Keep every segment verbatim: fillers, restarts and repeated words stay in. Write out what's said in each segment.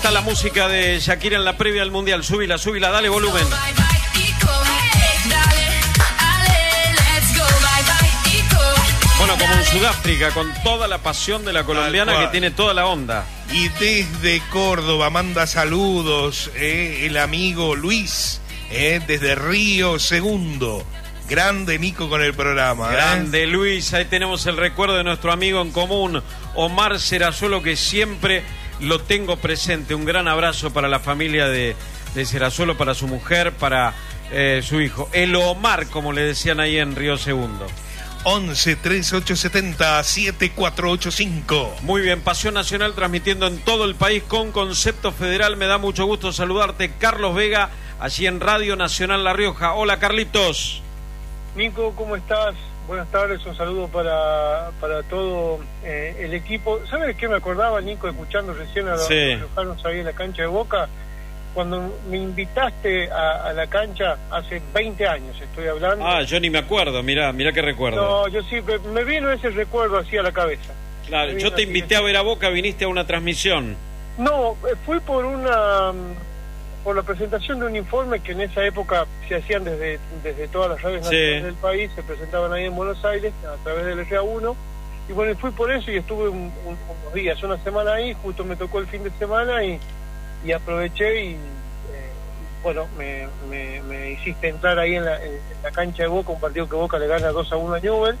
Está la música de Shakira en la previa del Mundial. Súbila, súbila, dale volumen. Bueno, como en Sudáfrica, con toda la pasión de la colombiana que tiene toda la onda. Y desde Córdoba manda saludos eh, el amigo Luis, eh, desde Río Segundo. Grande Nico con el programa. Grande eh. Luis, ahí tenemos el recuerdo de nuestro amigo en común, Omar Serazuelo, que siempre lo tengo presente. Un gran abrazo para la familia de, de Serazuelo, para su mujer, para eh, su hijo. El Omar, como le decían ahí en Río Segundo. once, trece, ochocientos setenta, setenta y cuatro ochenta y cinco. Muy bien, Pasión Nacional transmitiendo en todo el país con concepto federal. Me da mucho gusto saludarte, Carlos Vega, allí en Radio Nacional La Rioja. Hola, Carlitos. Nico, ¿cómo estás? Buenas tardes, un saludo para, para todo eh, el equipo. ¿Sabes qué me acordaba, Nico, escuchando recién a los sí. riojanos ahí en la cancha de Boca? Cuando me invitaste a, a la cancha hace veinte años, estoy hablando. Ah, yo ni me acuerdo, mirá, mirá qué recuerdo. No, yo sí, me, me vino ese recuerdo así a la cabeza. Claro, yo te invité a ver a Boca, viniste a una transmisión. No, fui por una... por la presentación de un informe que en esa época se hacían desde, desde todas las radios sí. nacionales del país, se presentaban ahí en Buenos Aires a través del R A uno, y bueno, fui por eso y estuve un, un, unos días, una semana ahí, justo me tocó el fin de semana y, y aproveché y eh, bueno, me, me, me hiciste entrar ahí en la, en la cancha de Boca, un partido que Boca le gana dos a uno a Newell's,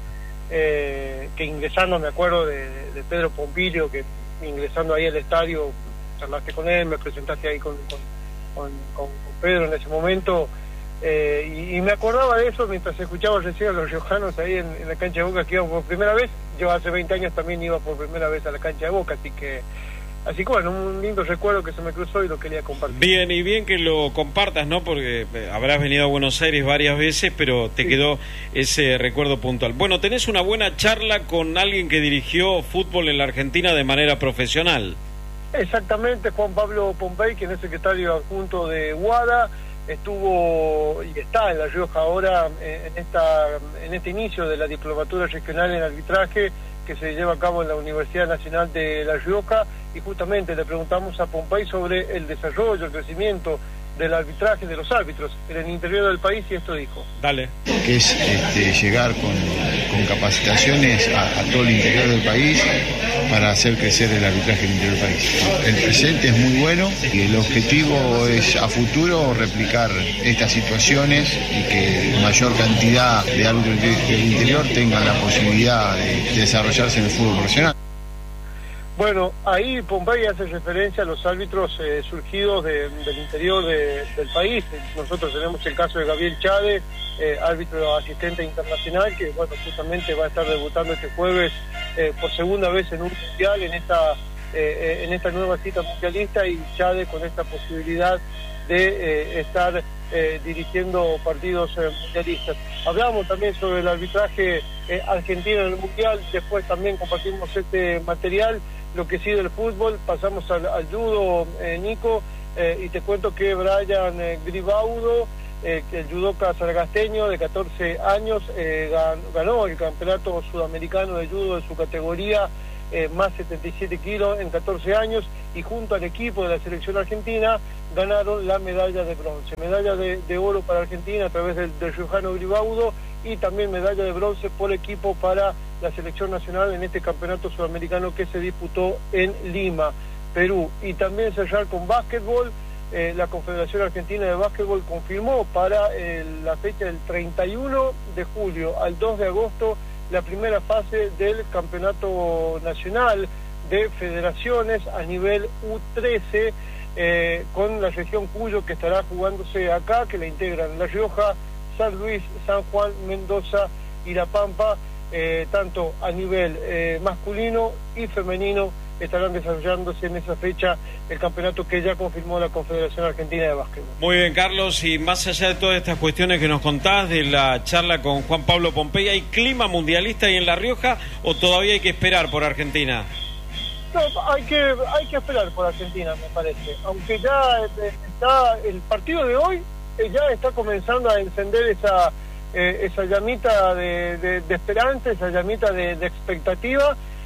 eh, que ingresando me acuerdo de, de, de Pedro Pompilio, que ingresando ahí al estadio, charlaste con él, me presentaste ahí con, con Con, con, con Pedro en ese momento, eh, y, y me acordaba de eso mientras escuchaba recién a los riojanos ahí en, en la cancha de Boca, que iban por primera vez. Yo hace veinte años también iba por primera vez a la cancha de Boca, así que así que bueno, un lindo recuerdo que se me cruzó y lo quería compartir. Bien, y bien que lo compartas, ¿no? Porque habrás venido a Buenos Aires varias veces, pero te sí. quedó ese recuerdo puntual. Bueno, tenés una buena charla con alguien que dirigió fútbol en la Argentina de manera profesional. Exactamente, Juan Pablo Pompey, quien es secretario adjunto de WADA, estuvo y está en La Rioja ahora en esta en este inicio de la diplomatura regional en arbitraje que se lleva a cabo en la Universidad Nacional de La Rioja, y justamente le preguntamos a Pompey sobre el desarrollo, el crecimiento del arbitraje, de los árbitros en el interior del país, y esto dijo. Dale. Que es este, llegar con, con capacitaciones a, a todo el interior del país para hacer crecer el arbitraje en el interior del país. El presente es muy bueno y el objetivo es a futuro replicar estas situaciones y que mayor cantidad de árbitros del interior tengan la posibilidad de desarrollarse en el fútbol profesional. Bueno, ahí Pompey hace referencia a los árbitros eh, surgidos de, del interior de, del país. Nosotros tenemos el caso de Gabriel Chade, eh, árbitro asistente internacional, que bueno, justamente va a estar debutando este jueves eh, por segunda vez en un mundial, en esta eh, en esta nueva cita mundialista, y Chade con esta posibilidad de eh, estar eh, dirigiendo partidos eh, mundialistas. Hablamos también sobre el arbitraje eh, argentino en el mundial, después también compartimos este material. Lo que sí del fútbol, pasamos al, al judo, eh, Nico, eh, y te cuento que Brian eh, Gribaudo, eh, el judoka sargasteño de catorce años, eh, gan, ganó el campeonato sudamericano de judo de su categoría, eh, más setenta y siete kilos en catorce años, y junto al equipo de la selección argentina ganaron la medalla de bronce, medalla de, de oro para Argentina a través del, del riojano Gribaudo, y también medalla de bronce por equipo para la selección nacional en este campeonato sudamericano que se disputó en Lima, Perú. Y también cerrar con básquetbol, eh, la Confederación Argentina de Básquetbol confirmó para eh, la fecha del treinta y uno de julio al dos de agosto la primera fase del campeonato nacional de federaciones a nivel U trece, eh, con la región Cuyo, que estará jugándose acá, que la integran La Rioja, San Luis, San Juan, Mendoza y La Pampa. Eh, tanto a nivel eh, masculino y femenino estarán desarrollándose en esa fecha el campeonato que ya confirmó la Confederación Argentina de Básquetbol. Muy bien, Carlos, y más allá de todas estas cuestiones que nos contás de la charla con Juan Pablo Pompey, ¿hay clima mundialista ahí en La Rioja o todavía hay que esperar por Argentina? No, hay que hay que esperar por Argentina, me parece, aunque ya está el partido de hoy, eh, ya está comenzando a encender esa Eh, esa llamita de, de, de esperanza, esa llamita de, de expectativa,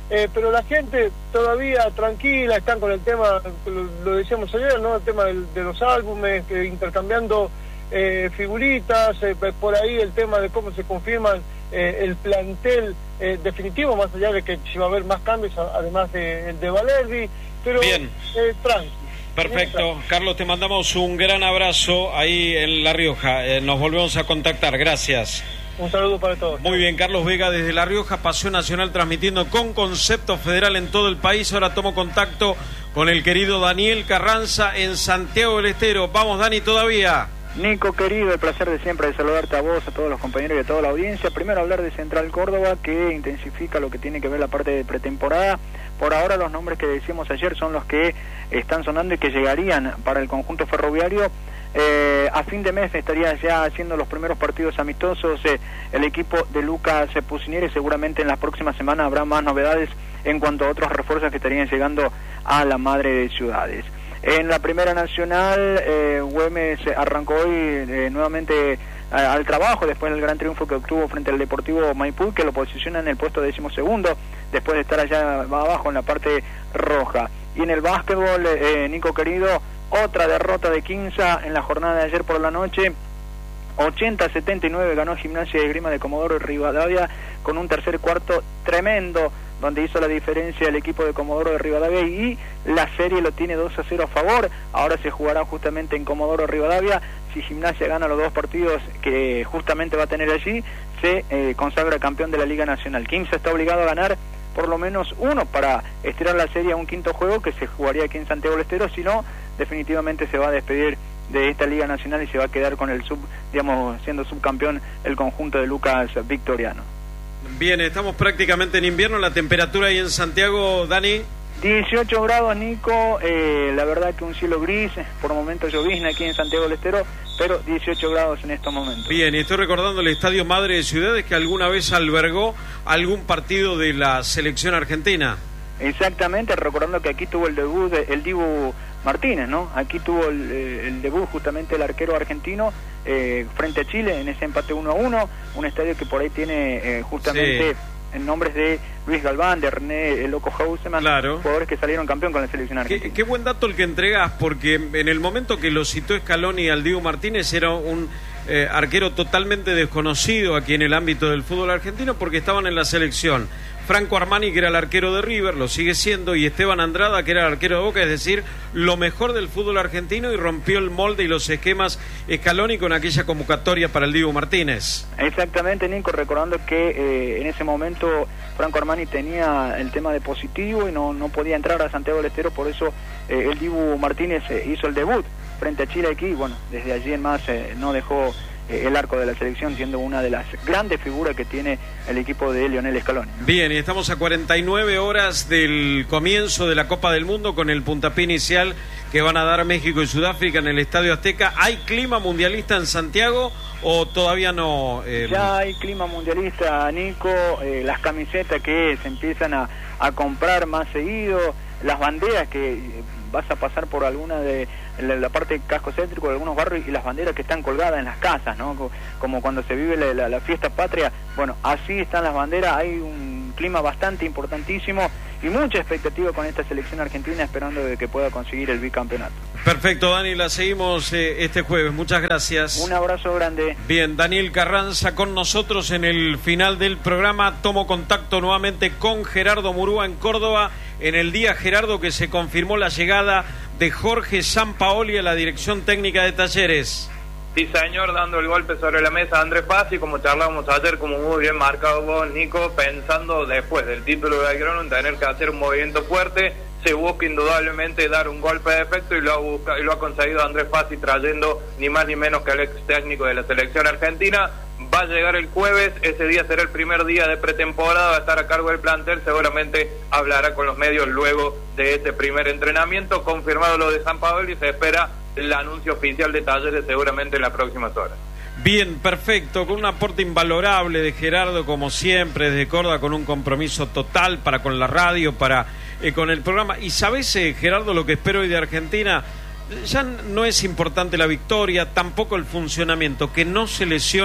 eh, pero la gente todavía tranquila, están con el tema, lo, lo decíamos ayer, ¿no? El tema del, de los álbumes, eh, intercambiando eh, figuritas, eh, por ahí el tema de cómo se confirman eh, el plantel eh, definitivo, más allá de que si va a haber más cambios, además de, de Valerdi, pero bien. Eh, tranqui. Perfecto, Carlos, te mandamos un gran abrazo ahí en La Rioja, eh, nos volvemos a contactar, gracias. Un saludo para todos. Muy bien, Carlos Vega desde La Rioja, Pasión Nacional transmitiendo con concepto federal en todo el país. Ahora tomo contacto con el querido Daniel Carranza en Santiago del Estero. Vamos, Dani, todavía. Nico, querido, el placer de siempre de saludarte a vos, a todos los compañeros y a toda la audiencia. Primero hablar de Central Córdoba, que intensifica lo que tiene que ver la parte de pretemporada. Por ahora los nombres que decíamos ayer son los que están sonando y que llegarían para el conjunto ferroviario. Eh, a fin de mes estaría ya haciendo los primeros partidos amistosos eh, el equipo de Lucas Pusineri. Seguramente en las próximas semanas habrá más novedades en cuanto a otros refuerzos que estarían llegando a la madre de ciudades. En la Primera Nacional, eh, Güemes arrancó hoy eh, nuevamente a, al trabajo después del gran triunfo que obtuvo frente al Deportivo Maipú, que lo posiciona en el puesto decimosegundo después de estar allá abajo en la parte roja. Y en el básquetbol, eh, Nico querido, otra derrota de Quinza en la jornada de ayer por la noche. ochenta a setenta y nueve ganó Gimnasia de Esgrima de Comodoro Rivadavia con un tercer cuarto tremendo, donde hizo la diferencia el equipo de Comodoro de Rivadavia, y la serie lo tiene dos a cero a favor. Ahora se jugará justamente en Comodoro Rivadavia. Si Gimnasia gana los dos partidos que justamente va a tener allí, se eh, consagra campeón de la Liga Nacional. Quinza está obligado a ganar por lo menos uno para estirar la serie a un quinto juego que se jugaría aquí en Santiago del Estero. Si no, definitivamente se va a despedir de esta Liga Nacional y se va a quedar con el sub, digamos, siendo subcampeón el conjunto de Lucas Victoriano. Bien, estamos prácticamente en invierno. La temperatura ahí en Santiago, Dani. dieciocho grados, Nico, eh, la verdad que un cielo gris, por momentos llovizna aquí en Santiago del Estero, pero dieciocho grados en estos momentos. Bien, y estoy recordando el Estadio Madre de Ciudades, que alguna vez albergó algún partido de la selección argentina. Exactamente, recordando que aquí tuvo el debut de, el Dibu Martínez, ¿no? Aquí tuvo el, el debut justamente el arquero argentino eh, frente a Chile en ese empate uno a uno, un estadio que por ahí tiene eh, justamente... Sí. En nombres de Luis Galván, de René el Loco Houseman, claro, jugadores que salieron campeón con la selección argentina. Qué, qué buen dato el que entregás, porque en el momento que lo citó Scaloni al Dibu Martínez era un eh, arquero totalmente desconocido aquí en el ámbito del fútbol argentino, porque estaban en la selección Franco Armani, que era el arquero de River, lo sigue siendo, y Esteban Andrada, que era el arquero de Boca, es decir, lo mejor del fútbol argentino, y rompió el molde y los esquemas Scaloni con aquella convocatoria para el Dibu Martínez. Exactamente, Nico, recordando que eh, en ese momento Franco Armani tenía el tema de positivo y no, no podía entrar a Santiago del Estero, por eso eh, el Dibu Martínez eh, hizo el debut frente a Chile aquí, y bueno, desde allí en más eh, no dejó eh, el arco de la selección, siendo una de las grandes figuras que tiene el equipo de Lionel Scaloni. Bien, y estamos a cuarenta y nueve horas del comienzo de la Copa del Mundo, con el puntapié inicial que van a dar México y Sudáfrica en el Estadio Azteca. ¿Hay clima mundialista en Santiago o todavía no? Eh... Ya hay clima mundialista, Nico, eh, las camisetas que se empiezan a, a comprar más seguido, las banderas que eh, vas a pasar por alguna de la, la parte casco céntrico de algunos barrios, y las banderas que están colgadas en las casas, ¿no? Como cuando se vive la, la, la fiesta patria. Bueno, así están las banderas. Hay un clima bastante importantísimo y mucha expectativa con esta selección argentina, esperando de que pueda conseguir el bicampeonato. Perfecto, Dani, la seguimos eh, este jueves. Muchas gracias. Un abrazo grande. Bien, Daniel Carranza con nosotros en el final del programa. Tomo contacto nuevamente con Gerardo Murúa en Córdoba, en el día, Gerardo, que se confirmó la llegada de Jorge Sampaoli a la dirección técnica de Talleres. Sí, señor, dando el golpe sobre la mesa a Andrés Fassi, como charlábamos ayer, como muy bien marcado vos, Nico, pensando después del título de Belgrano en tener que hacer un movimiento fuerte. Se busca indudablemente dar un golpe de efecto, y lo ha buscado, y lo ha conseguido Andrés Fassi, trayendo ni más ni menos que al ex técnico de la selección argentina. Va a llegar el jueves, ese día será el primer día de pretemporada, va a estar a cargo del plantel, seguramente hablará con los medios luego de ese primer entrenamiento. Confirmado lo de Sampaoli, y se espera el anuncio oficial de Talleres seguramente en las próximas horas. Bien, perfecto, con un aporte invalorable de Gerardo, como siempre, desde Córdoba, con un compromiso total para con la radio, para eh, con el programa. Y sabes, eh, Gerardo, lo que espero hoy de Argentina, ya no es importante la victoria, tampoco el funcionamiento, que no se lesione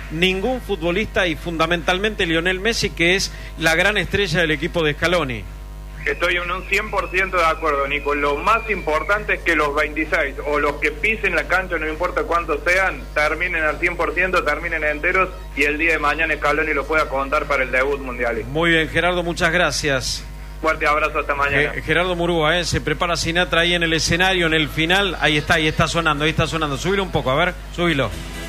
ningún futbolista y fundamentalmente Lionel Messi, que es la gran estrella del equipo de Scaloni. Estoy en un cien por ciento de acuerdo, Nico. Lo más importante es que los veintiséis o los que pisen la cancha, no importa cuántos sean, terminen al cien por ciento, terminen enteros y el día de mañana Scaloni lo pueda contar para el debut mundial. Muy bien, Gerardo, muchas gracias. Fuerte abrazo, hasta mañana. Eh, Gerardo Murúa, eh, se prepara Sinatra ahí en el escenario, en el final. Ahí está, ahí está sonando, ahí está sonando. Subilo un poco, a ver, subilo.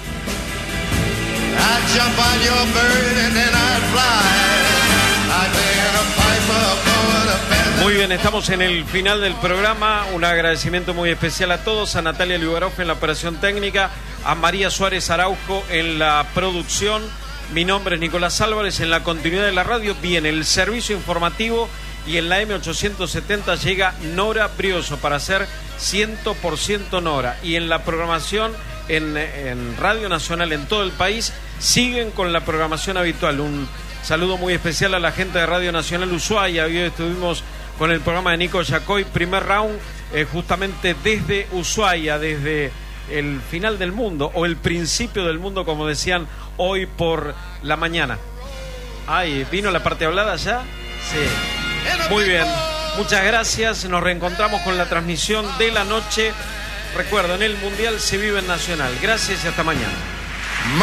Muy bien, estamos en el final del programa. Un agradecimiento muy especial a todos, a Natalia Liubarov en la operación técnica, a María Suárez Araujo en la producción. Mi nombre es Nicolás Álvarez. En la continuidad de la radio viene el servicio informativo y en la eme ochocientos setenta llega Nora Brioso para hacer cien por ciento Nora. Y en la programación en, en Radio Nacional en todo el país siguen con la programación habitual. Un saludo muy especial a la gente de Radio Nacional Ushuaia. Hoy estuvimos con el programa de Nico Yacoy, primer round, eh, justamente desde Ushuaia, desde el final del mundo, o el principio del mundo, como decían hoy por la mañana. Ay, ¿vino la parte hablada ya? Sí. Muy bien, muchas gracias. Nos reencontramos con la transmisión de la noche. Recuerden, el Mundial se vive en Nacional. Gracias y hasta mañana.